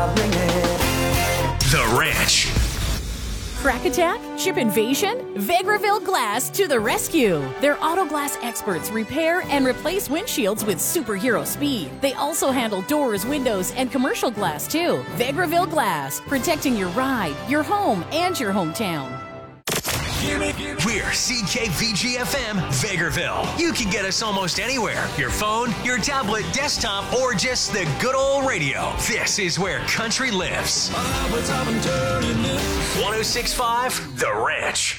The Ranch. Crack attack? Ship invasion? Vegreville Glass to the rescue. Their auto glass experts repair and replace windshields with superhero speed. They also handle doors, windows, and commercial glass too. Vegreville Glass, protecting your ride, your home, and your hometown. We're CKVGFM Vegreville. You can get us almost anywhere. Your phone, your tablet, desktop, or just the good old radio. This is where country lives. 106.5 The Ranch.